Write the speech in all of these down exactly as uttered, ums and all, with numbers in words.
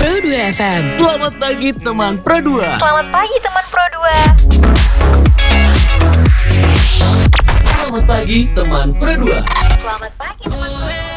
Pro dua F M. Selamat pagi teman Pro dua. Selamat pagi teman Pro dua. Selamat pagi teman Pro dua. Selamat pagi teman Pro dua.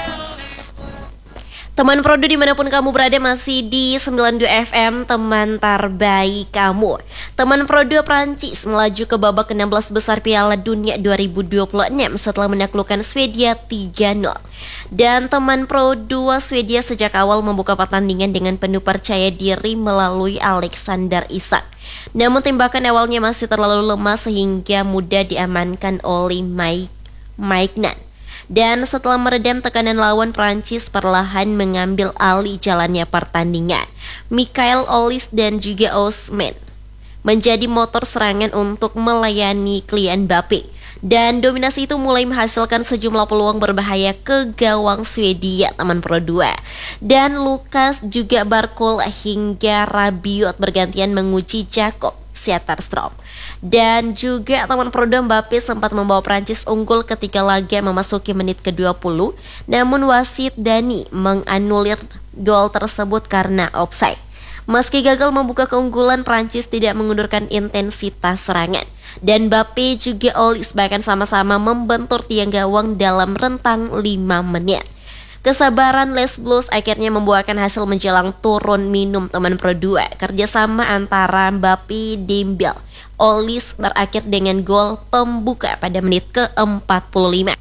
Teman Pro dua dimanapun kamu berada, masih di sembilan puluh dua F M, teman terbaik kamu. Teman Pro dua, Prancis melaju ke babak enam belas besar Piala Dunia dua ribu dua puluh enam setelah menaklukkan Swedia tiga nol. Dan teman Pro dua, Swedia sejak awal membuka pertandingan dengan penuh percaya diri melalui Alexander Isak. Namun tembakan awalnya masih terlalu lemah sehingga mudah diamankan oleh Mike Maignan. Dan setelah meredam tekanan lawan, Prancis perlahan mengambil alih jalannya pertandingan. Michael Olise dan juga Ousmane menjadi motor serangan untuk melayani Kylian Mbappe. Dan dominasi itu mulai menghasilkan sejumlah peluang berbahaya ke gawang Swedia, teman Pro dua. Dan Lukas juga Barcola hingga Rabiot bergantian menguji Jakob Sieterstrom. Dan juga teman Pro dua, Mbappe sempat membawa Prancis unggul ketika laga memasuki menit ke dua puluh. Namun wasit Dani menganulir gol tersebut karena offside. Meski gagal membuka keunggulan, Prancis tidak mengundurkan intensitas serangan. Dan Mbappe juga Olise bahkan sama-sama membentur tiang gawang dalam rentang lima menit. Kesabaran Les Blues akhirnya membuahkan hasil menjelang turun minum, teman Pro dua. Kerjasama antara Mbappe, Dembele, Olise berakhir dengan gol pembuka pada menit ke empat puluh lima.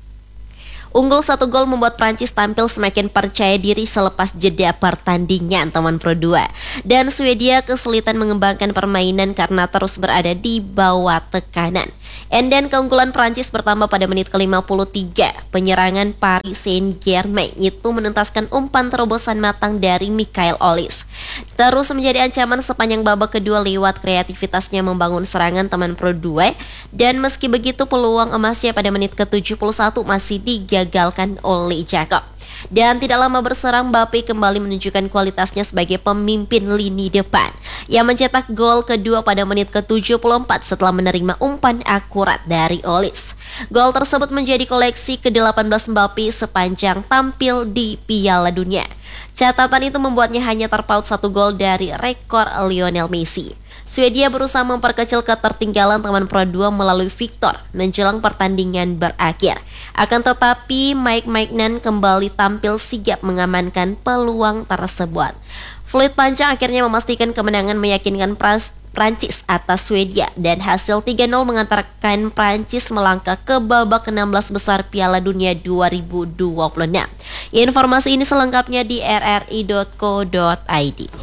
Unggul satu gol membuat Prancis tampil semakin percaya diri selepas jeda pertandingan, teman Pro dua. Dan Swedia kesulitan mengembangkan permainan karena terus berada di bawah tekanan. And then keunggulan Prancis bertambah pada menit ke lima puluh tiga. Penyerangan Paris Saint-Germain itu menuntaskan umpan terobosan matang dari Michael Olise. Terus menjadi ancaman sepanjang babak kedua lewat kreativitasnya membangun serangan, teman Pro dua. Dan meski begitu peluang emasnya pada menit ke tujuh puluh satu masih digagalkan oleh Jakob. Dan tidak lama berserang, Mbappe kembali menunjukkan kualitasnya sebagai pemimpin lini depan yang mencetak gol kedua pada menit ke tujuh puluh empat setelah menerima umpan akurat dari Olise. Gol tersebut menjadi koleksi ke delapan belas Mbappe sepanjang tampil di Piala Dunia. Catatan itu membuatnya hanya terpaut satu gol dari rekor Lionel Messi. Swedia berusaha memperkecil ketertinggalan, teman Pro dua, melalui Victor menjelang pertandingan berakhir. Akan tetapi Mike Maignan kembali tampil sigap mengamankan peluang tersebut. Fluid panjang akhirnya memastikan kemenangan meyakinkan Prancis atas Swedia, dan hasil tiga nol mengantarkan Prancis melangkah ke babak enam belas besar Piala Dunia dua ribu dua puluh enam. Informasi ini selengkapnya di r r i dot co dot i d.